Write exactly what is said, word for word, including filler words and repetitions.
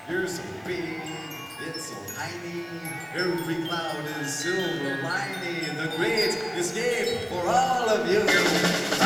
You're so big, it's so tiny. Every cloud is silver lining. The great escape for all of you.